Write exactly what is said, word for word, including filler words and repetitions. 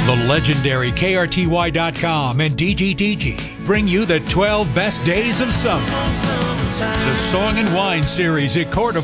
The legendary K R T Y dot com and D G D G bring you the twelve best days of summer. The Song and Wine series at Court of